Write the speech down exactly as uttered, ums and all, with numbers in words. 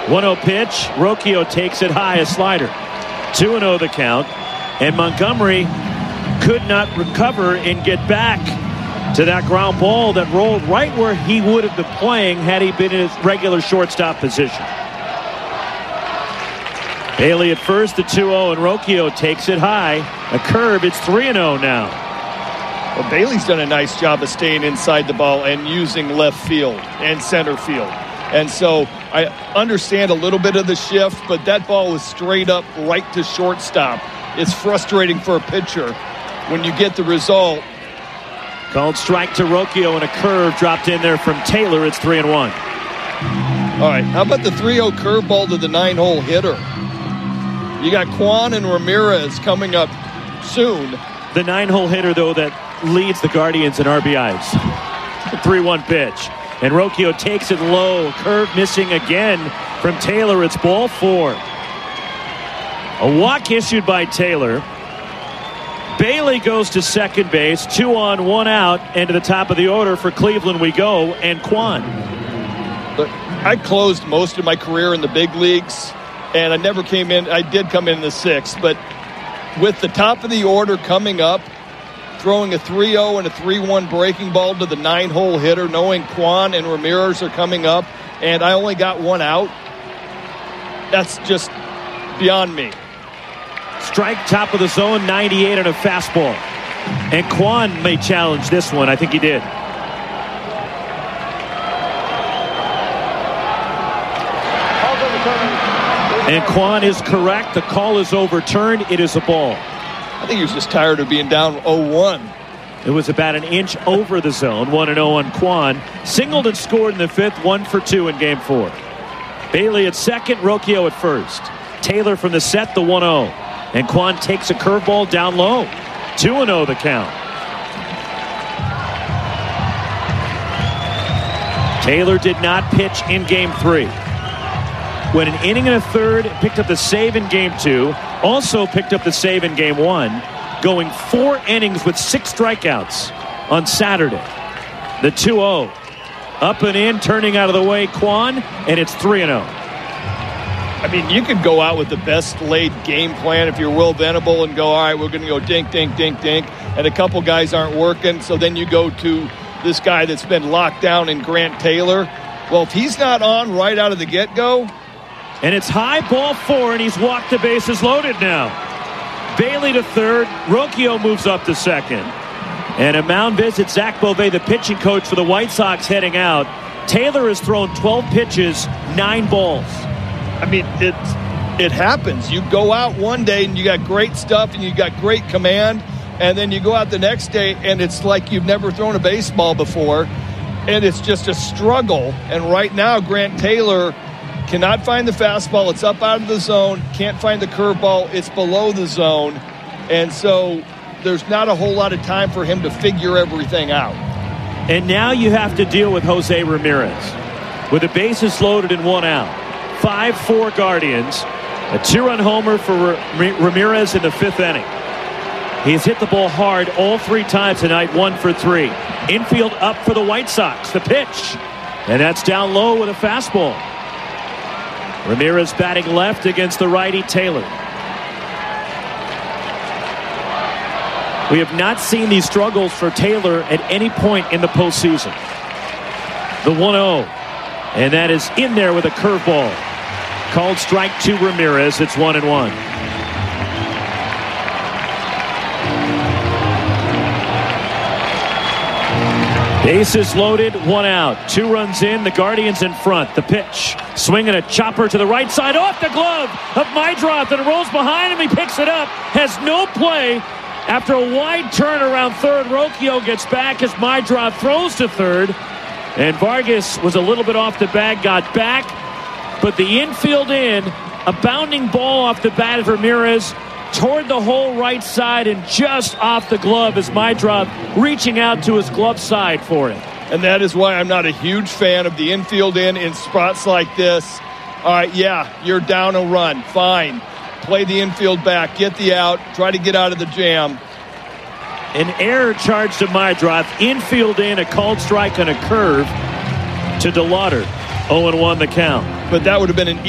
one oh pitch. Rocchio takes it high, a slider. two and oh the count. And Montgomery could not recover and get back to that ground ball that rolled right where he would have been playing had he been in his regular shortstop position. Bailey at first, the two oh, and Rocchio takes it high. A curve, it's three and oh now. Well, Bailey's done a nice job of staying inside the ball and using left field and center field. And so I understand a little bit of the shift, but that ball was straight up right to shortstop. It's frustrating for a pitcher when you get the result. Called strike to Rocchio, and a curve dropped in there from Taylor. It's three and one. All right, how about the three oh curveball to the nine-hole hitter? You got Kwan and Ramirez coming up soon. The nine-hole hitter, though, that leads the Guardians in R B Is. three one pitch. And Rocchio takes it low. Curve missing again from Taylor. It's ball four. A walk issued by Taylor. Bailey goes to second base. Two on, one out. And to the top of the order for Cleveland we go. And Kwan. Look, I closed most of my career in the big leagues. And I never came in. I did come in in the sixth. But with the top of the order coming up, throwing a three oh and a three one breaking ball to the nine-hole hitter, knowing Kwan and Ramirez are coming up, and I only got one out, that's just beyond me. Strike top of the zone, ninety-eight on a fastball. And Kwan may challenge this one. I think he did. And Kwan is correct. The call is overturned. It is a ball. I think he was just tired of being down oh one. It was about an inch over the zone. one and oh on Kwan. Singled and scored in the fifth. One for two in game four. Bailey at second. Rocchio at first. Taylor from the set, the one oh. And Kwan takes a curveball down low. two and oh the count. Taylor did not pitch in game three. Went an inning and a third, picked up the save in game two, also picked up the save in game one, going four innings with six strikeouts on Saturday. The two oh. Up and in, turning out of the way, Kwan, and it's three and oh. I mean, you could go out with the best laid game plan if you're Will Venable and go, all right, we're going to go dink, dink, dink, dink, and a couple guys aren't working, so then you go to this guy that's been locked down in Grant Taylor. Well, if he's not on right out of the get-go, and it's high, ball four, and he's walked the bases loaded now. Bailey to third. Rocchio moves up to second. And a mound visit, Zach Bove, the pitching coach for the White Sox, heading out. Taylor has thrown twelve pitches, nine balls. I mean, it, it happens. You go out one day and you got great stuff and you got great command, and then you go out the next day and it's like you've never thrown a baseball before, and it's just a struggle. And right now, Grant Taylor cannot find the fastball. It's up out of the zone. Can't find the curveball. It's below the zone. And so there's not a whole lot of time for him to figure everything out. And now you have to deal with Jose Ramirez. With the bases loaded and one out. five four Guardians. A two-run homer for Ramirez in the fifth inning. He's hit the ball hard all three times tonight, one for three. Infield up for the White Sox. The pitch. And that's down low with a fastball. Ramirez batting left against the righty Taylor. We have not seen these struggles for Taylor at any point in the postseason. The one oh. And that is in there with a curveball. Called strike to Ramirez. It's one and one. Bases loaded, one out. Two runs in, the Guardians in front. The pitch. Swinging a chopper to the right side, off the glove of Meidroth, and rolls behind him. He picks it up, has no play. After a wide turn around third, Rocchio gets back as Meidroth throws to third. And Vargas was a little bit off the bag, got back. But the infield in, a bounding ball off the bat of Ramirez toward the whole right side and just off the glove as Meidroth reaching out to his glove side for it. And that is why I'm not a huge fan of the infield in in spots like this. All right, yeah, you're down a run. Fine. Play the infield back. Get the out. Try to get out of the jam. An error charge to Meidroth. Infield in, a called strike on a curve to DeLauder. oh and one the count. But that would have been an